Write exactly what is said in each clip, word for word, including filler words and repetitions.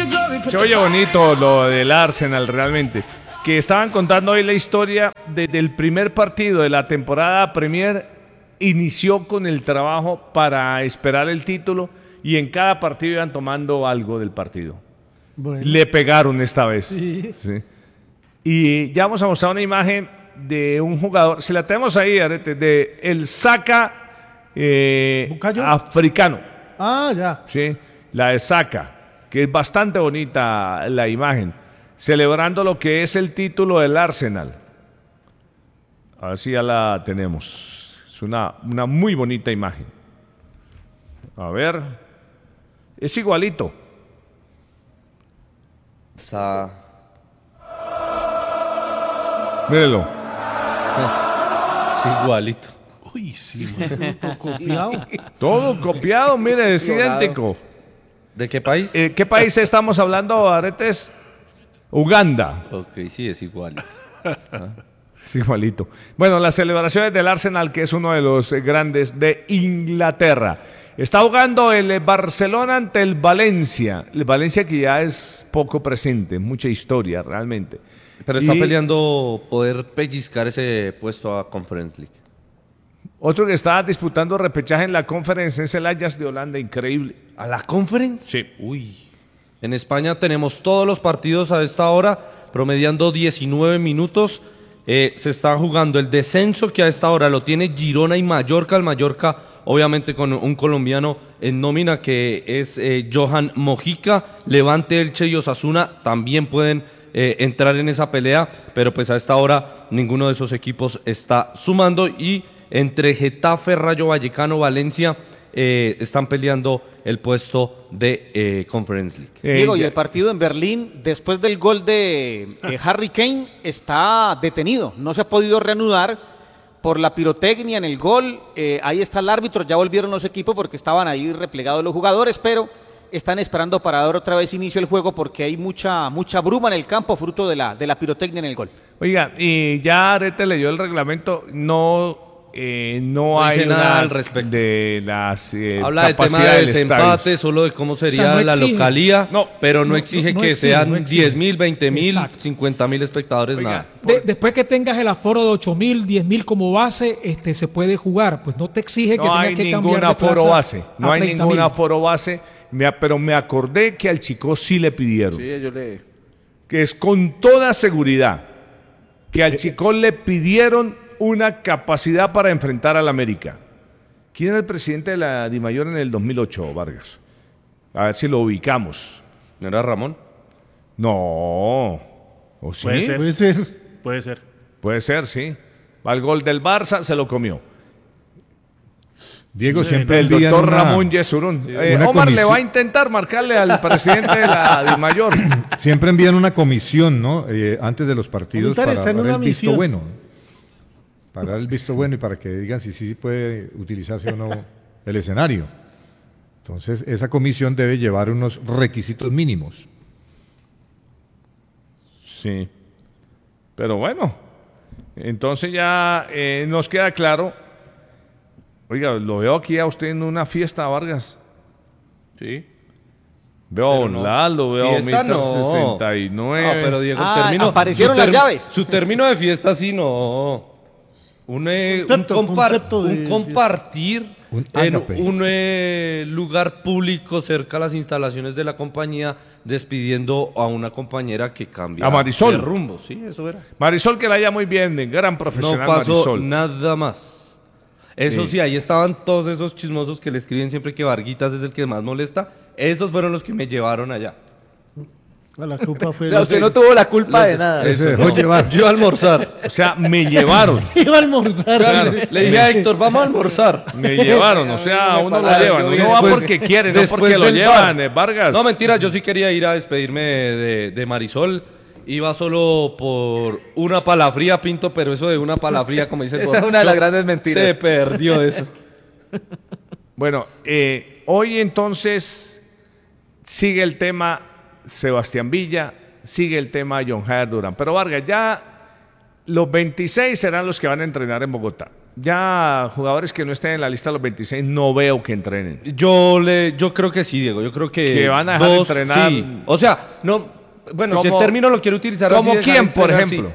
Se oye bonito lo del Arsenal realmente. Que estaban contando hoy la historia desde el primer partido de la temporada Premier. Inició con el trabajo para esperar el título y en cada partido iban tomando algo del partido. Bueno. Le pegaron esta vez. Sí. Sí. Y ya vamos a mostrar una imagen de un jugador, si la tenemos ahí, Arete, de el Saka eh, africano. Ah, ya. Sí, la de Saka, que es bastante bonita la imagen, celebrando lo que es el título del Arsenal. Así ya la tenemos. Es una, una muy bonita imagen. A ver. Es igualito. Está... Mírelo. Es igualito. Uy, sí, man. Todo copiado. Todo copiado, mire, es idéntico. ¿De qué país? Eh, ¿Qué país estamos hablando, Aretes? Uganda. Ok, sí, es igualito. ¿Ah? Es igualito. Bueno, las celebraciones del Arsenal, que es uno de los grandes de Inglaterra. Está jugando el Barcelona ante el Valencia. El Valencia que ya es poco presente, mucha historia realmente. Pero está y peleando poder pellizcar ese puesto a Conference League. Otro que está disputando repechaje en la Conference es el Ajax de Holanda, increíble. ¿A la Conference? Sí. Uy. En España tenemos todos los partidos a esta hora, promediando diecinueve minutos. Eh, se está jugando el descenso que a esta hora lo tiene Girona y Mallorca. El Mallorca, obviamente, con un colombiano en nómina que es eh, Johan Mojica. Levante, Elche y Osasuna también pueden eh, entrar en esa pelea, pero pues a esta hora ninguno de esos equipos está sumando. Y entre Getafe, Rayo Vallecano, Valencia eh, están peleando el puesto de eh, Conference League. Eh, Diego, y el partido en Berlín, después del gol de eh, Harry Kane, está detenido. No se ha podido reanudar por la pirotecnia en el gol. Eh, ahí está el árbitro, ya volvieron los equipos porque estaban ahí replegados los jugadores, pero están esperando para dar otra vez inicio al juego porque hay mucha mucha bruma en el campo fruto de la, de la pirotecnia en el gol. Oiga, y ya Arete leyó el reglamento, no... Eh, no, no hay dice nada al respecto de las eh, habla del tema de desempate, solo de cómo sería, o sea, no la exige. localía, no, pero no, no exige no, no que exige, sean no diez mil, veinte mil, cincuenta mil espectadores. Oiga, nada. De, después que tengas el aforo de ocho mil, diez mil como base, este, se puede jugar, pues no te exige que tengas que cambiar de plaza. Base, no hay ningún aforo base, me, pero me acordé que al Chico sí le pidieron. Sí, yo le... Que es con toda seguridad que al Chico le pidieron una capacidad para enfrentar al América. ¿Quién era el presidente de la Dimayor en el dos mil ocho, Vargas? A ver si lo ubicamos. ¿No era Ramón? No. ¿O sí? Puede ser. Puede ser. Puede ser. Puede ser, sí. Al gol del Barça se lo comió. Diego, sí, siempre el doctor una, Ramón Yesurún. Sí, eh, Omar comisión. Le va a intentar marcarle al presidente de la Dimayor. Siempre envían una comisión, ¿no? Eh, antes de los partidos para dar el visto bueno. Para dar el visto bueno y para que digan si sí puede utilizarse o no el escenario. Entonces, esa comisión debe llevar unos requisitos mínimos. Sí. Pero bueno, entonces ya eh, nos queda claro. Oiga, lo veo aquí a usted en una fiesta, Vargas. Sí. Veo a Don Lalo, veo a Mister sesenta y nueve. No, pero Diego, ah, termino, aparecieron las llaves. Su término de fiesta sí no. Un, eh, concepto, un, compar de, un compartir un en un eh, lugar público cerca a las instalaciones de la compañía, despidiendo a una compañera que cambia a Marisol. de rumbo. Sí, eso era. Marisol, que la haya muy bien, gran profesional. No pasó Marisol. nada más. Eso sí. sí, ahí estaban todos esos chismosos que le escriben siempre que Varguitas es el que más molesta. Esos fueron los que me llevaron allá. La culpa fue o sea, usted no tuvo la culpa los, de nada. Eso, no. llevar. Yo a almorzar. O sea, me llevaron. Iba a almorzar. Claro. Le, le dije a Héctor, vamos a almorzar. Me llevaron, o sea, uno lo llevan. Uno va porque quiere, no porque lo llevan, bar. Vargas. No, mentira, yo sí quería ir a despedirme de, de Marisol. Iba solo por una palafría, Pinto, pero eso de una palafría, como dice el Esa es una de las grandes mentiras. Se perdió eso. Bueno, eh, hoy entonces sigue el tema Sebastián Villa, sigue el tema John Jair Durán. Pero Vargas, ya los veintiséis serán los que van a entrenar en Bogotá. Ya jugadores que no estén en la lista de los veintiséis no veo que entrenen. Yo le, yo creo que sí, Diego. Yo creo que, que van a dejar dos, de entrenar. Sí. O sea, no. Bueno, ¿Cómo, si el término lo quiero utilizar ¿Como así, quién, por entrenar, ejemplo? Sí.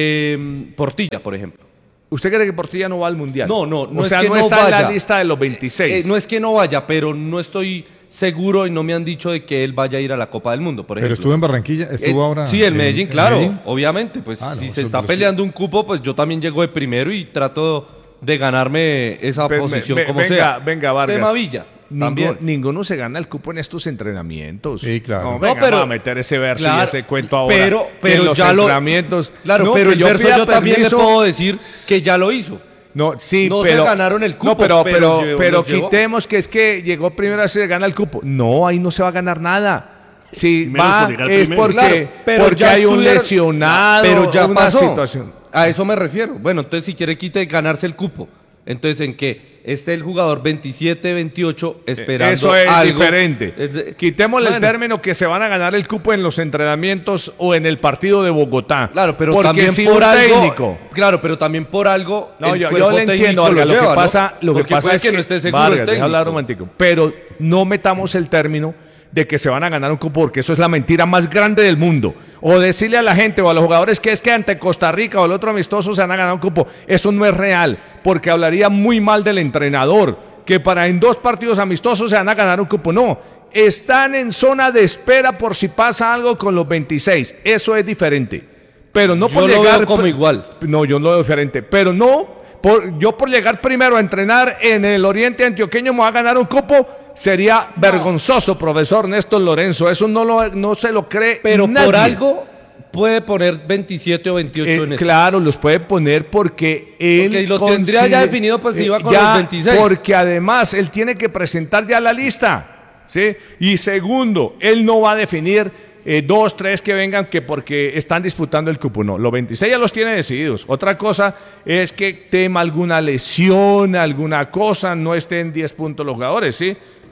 Eh, Portilla, por ejemplo. ¿Usted cree que Portilla no va al mundial? No, no, no o es sea, que no, no está vaya. en la lista de los veintiséis. Eh, no es que no vaya, pero no estoy seguro y no me han dicho de que él vaya a ir a la Copa del Mundo, por ejemplo. Pero estuvo en Barranquilla, estuvo Eh, ahora. Sí, en Medellín, en claro, Medellín. obviamente. Pues Ah, no, si eso se está es- peleando un cupo, pues yo también llego de primero y trato de ganarme esa Ve- posición ve- como venga, sea. venga, Vargas. Tema Villa, también. Ninguno, ninguno se gana el cupo en estos entrenamientos. Sí, claro. No, No, venga, pero- vamos a meter ese verso Claro, y ese cuento ahora. pero- que pero en los ya lo- entrenamientos. Claro, No, pero que el verso pida yo también le permiso. puedo decir que ya lo hizo. No, sí, No se pero ganaron el cupo, no, pero pero pero, llevó- pero los llevó. quitemos que es que llegó primero y se gana el cupo. No, ahí no se va a ganar nada. Si Menos va por llegar es primero. porque, Claro, pero porque ya hay un estuvieron- lesionado, pero ya una pasó. situación. A eso me refiero. Bueno, entonces si quiere quite ganarse el cupo. Entonces en que esté el jugador veintisiete, veintiocho esperando Eso es algo. diferente. Es de- Quitémosle el Bueno, término que se van a ganar el cupo en los entrenamientos o en el partido de Bogotá. Claro, pero porque también si por un algo. técnico. Claro, pero también por algo. No, el yo, cuerpo yo le técnico entiendo, Vargas, lo, lleva, que ¿no? pasa, lo que Porque pasa puede es que no esté seguro Vargas, el deja técnico. hablar un momentico, pero no metamos el término de que se van a ganar un cupo, porque eso es la mentira más grande del mundo. O decirle a la gente o a los jugadores que es que ante Costa Rica o el otro amistoso se van a ganar un cupo. Eso no es real, porque hablaría muy mal del entrenador, que para en dos partidos amistosos se van a ganar un cupo. No, están en zona de espera por si pasa algo con los veintiséis. Eso es diferente. Pero no Yo por lo llegar veo como pr- igual. No, yo lo veo diferente. Pero no, por, yo por llegar primero a entrenar en el Oriente Antioqueño me voy a ganar un cupo. Sería vergonzoso, profesor Néstor Lorenzo. Eso no, lo, no se lo cree Pero nadie. por algo puede poner veintisiete o veintiocho Eh, en eso. claro, los puede poner porque él Porque lo tendría ya definido, pues, si iba con los veintiséis. Porque además él tiene que presentar ya la lista, ¿sí? Y segundo, él no va a definir eh, dos, tres que vengan que porque están disputando el cupo. No, los veintiséis ya los tiene decididos. Otra cosa es que tema alguna lesión, alguna cosa, no estén diez puntos los jugadores, ¿sí?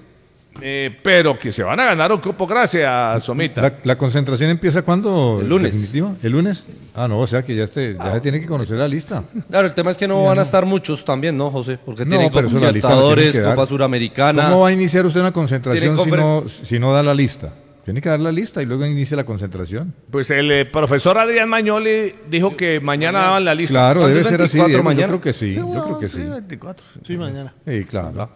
Eh, pero que se van a ganar un cupo, gracias, Somita. ¿La, la concentración empieza cuándo? El lunes. ¿Definitivo? ¿El lunes? Ah, no, o sea que ya, este, ya se tiene que conocer la lista. Claro, el tema es que no van a estar muchos también, ¿no, José? Porque No, tienen pero Copa eso la lista la tienen Libertadores, que dar. Copa Suramericana. ¿Cómo va a iniciar usted una concentración Tiene si conferen- no, si no da la lista? Tiene que dar la lista y luego inicia la concentración. Pues el eh, profesor Adrián Mañoli dijo que mañana daban la lista. Claro, ¿Cuándo debe es ser así. veinticuatro Diego, mañana? Yo creo que sí, yo creo que sí. veinticuatro, sí. Sí, mañana. Sí, claro.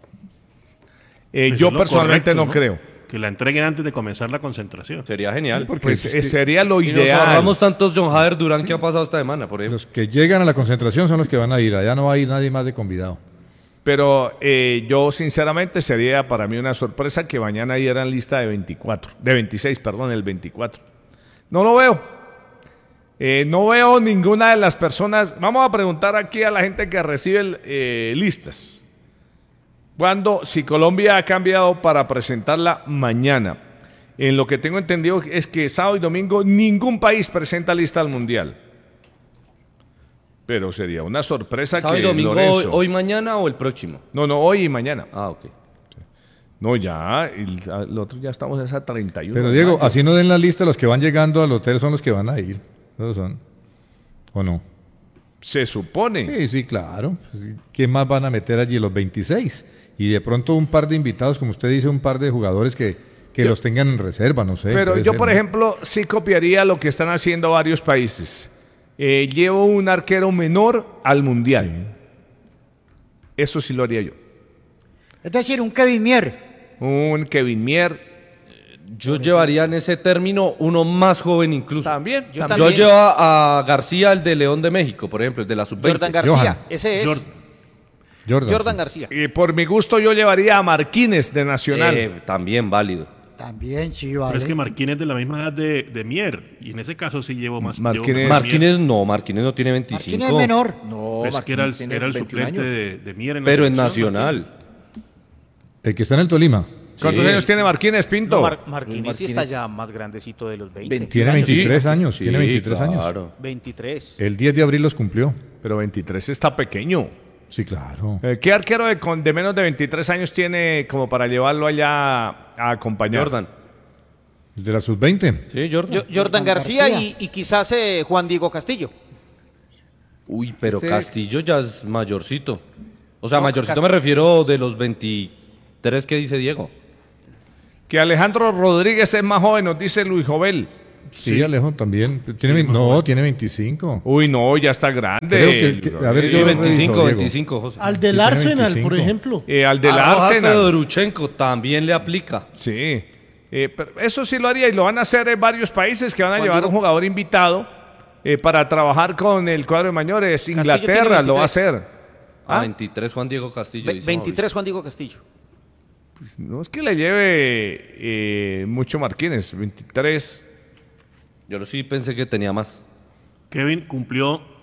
Eh, Pues yo es lo personalmente correcto, no, creo. Que la entreguen antes de comenzar la concentración. Sería genial. Pues eh, sería lo Y nos ideal. ahorramos tantos John Hader Durán que ha pasado esta semana, por ejemplo. Los que llegan a la concentración son los que van a ir. Allá no va a ir nadie más de convidado. Pero eh, yo sinceramente sería para mí una sorpresa que mañana dieran lista de veinticuatro, de veintiséis, perdón, el veinticuatro. No lo veo. Eh, no veo ninguna de las personas. Vamos a preguntar aquí a la gente que recibe eh, listas. Cuando, si Colombia ha cambiado para presentarla mañana. En lo que tengo entendido es que sábado y domingo ningún país presenta lista al Mundial. Pero sería una sorpresa ¿Sábado que y domingo hoy, Lorenzo- hoy, mañana o el próximo? No, no, hoy y mañana. Ah, ok. No, ya, el, el otro ya estamos a esa treinta y uno. Pero de Diego, mayo. así no den la lista, los que van llegando al hotel son los que van a ir. ¿Esos son? ¿O no? Se supone. Sí, sí, claro. Pues, ¿qué más van a meter allí? Los veintiséis. Y de pronto un par de invitados, como usted dice, un par de jugadores que, que Yo- los tengan en reserva, no sé. Pero puede yo, ser, por ¿no? ejemplo, sí copiaría lo que están haciendo varios países. Eh, llevo un arquero menor al Mundial. Eso sí lo haría yo. Es decir, un Kevin Mier. Un Kevin Mier. Yo llevaría en ese término uno más joven incluso. También. Yo Yo también. llevo a García, el de León de México, por ejemplo, el de la sub veinte. Jordan García, Johan. ese es. Jordan. Jordan, Jordan sí. García. Y por mi gusto yo llevaría a Marquínez de Nacional. Eh, también válido. También, sí, Pero vale. es que Marquínez es de la misma edad de, de Mier. Y en ese caso sí llevo más. Marquínez- llevo más Martínez no, Martínez no tiene veinticinco. Martínez es menor. No, Mier. Pues que era el, Marquínez tiene era el veintiún suplente años. de, de Mier en la Pero en selección, Nacional. El que está en el Tolima. ¿Cuántos Sí. años tiene Marquínez, Pinto? No, Mar- Marquínez sí está Marquínez. ya más grandecito de los veinte. Tiene veintitrés años. Sí, tiene veintitrés años. claro. veintitrés. El diez de abril los cumplió. Pero veintitrés está pequeño. Sí, claro. Eh, ¿Qué arquero de, con, de menos de veintitrés años tiene como para llevarlo allá a acompañar? Jordan. El de la sub veinte. Sí, Jordan. Yo- Jordan García, Y, y quizás eh, Juan Diego Castillo. Uy, pero Este- Castillo ya es mayorcito. O sea, No, mayorcito Cast- me refiero de los veintitrés que dice Diego. Que Alejandro Rodríguez es más joven, nos dice Luis Jovel. Sí, Sí. Alejo también. Tiene, veinte no, tiene veinticinco. Uy, no, ya está grande. Creo que- que- a ver, Sí, yo veinticinco, reviso, Diego. veinticinco, José. Al del tiene Arsenal, veinticinco. por ejemplo. Eh, al del A Rojas Arsenal. Fedoruchenko también le aplica. Sí. Eh, pero eso sí lo haría y lo van a hacer en varios países que van a Juan llevar Diego. un jugador invitado eh, para trabajar con el cuadro de mayores. tiene Inglaterra lo va a veintitrés. hacer. A ¿Ah? veintitrés Juan Diego Castillo. Ve- dice veintitrés Juan Diego Castillo. No es que le lleve eh, mucho Marquines, veintitrés. Mauricio. Yo sí pensé que tenía más. Kevin cumplió